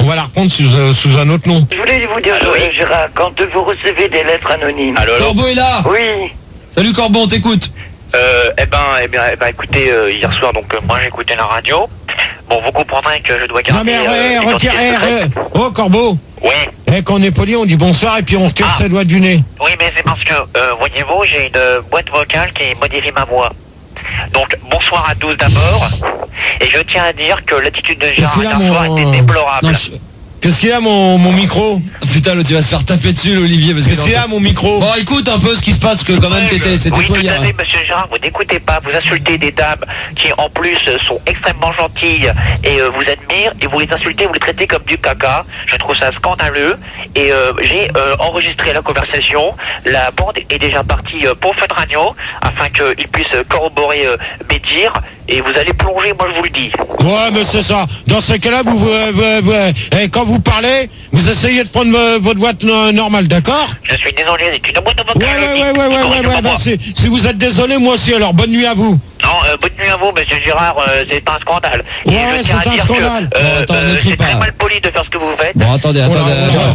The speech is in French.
va la reprendre sous un autre nom. Je voulais vous dire, Gérard, quand vous recevez des lettres anonymes... Allô. Corbeau est là. Oui. Salut Corbeau, on t'écoute. Écoutez, hier soir, donc moi j'écoutais la radio. Bon, vous comprendrez que je dois garder... Non mais oh Corbeau. Oui. Quand on est poli, on dit bonsoir et puis on retire ses doigts du nez. Oui, mais c'est parce que, voyez-vous, j'ai une boîte vocale qui modifie ma voix. Donc, bonsoir à tous d'abord. Et je tiens à dire que l'attitude de Gérard hier soir était déplorable. Qu'est-ce qu'il a mon micro? Putain, l'autre, tu vas se faire taper dessus, Olivier. Qu'est-ce qu'il a mon micro? Bon, écoute un peu ce qui se passe, que quand même c'était oui, toi tout hier. à fait, monsieur Gérard, vous n'écoutez pas, vous insultez des dames qui en plus sont extrêmement gentilles et vous admirent, et vous les insultez, vous les traitez comme du caca. Je trouve ça scandaleux, et j'ai enregistré la conversation. La bande est déjà partie pour Fun Radio afin qu'ils puissent corroborer mes dires, et vous allez plonger, moi je vous le dis. Ouais, mais c'est ça. Dans ce cas-là, quand vous parlez, vous essayez de prendre votre boîte normale, d'accord? Je suis désolé, c'est une boîte vocale. Ouais. Si vous êtes désolé, moi aussi. Alors, bonne nuit à vous. Non, bonne nuit à vous, monsieur Gérard, c'est un scandale. Ouais, c'est un scandale. C'est très mal poli de faire ce que vous faites. Bon, attendez.